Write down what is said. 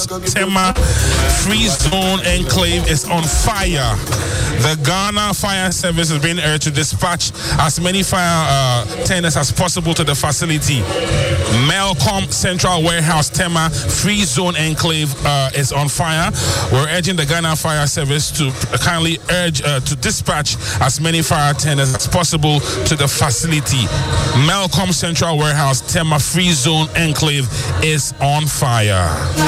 Tema Free Zone Enclave is on fire. The Ghana Fire Service is being urged to dispatch as many fire tenders as possible to the facility. Melcom Central Warehouse Tema Free Zone Enclave is on fire. We're urging the Ghana Fire Service to kindly urge to dispatch as many fire tenders as possible to the facility. Melcom Central Warehouse Tema Free Zone Enclave is on fire.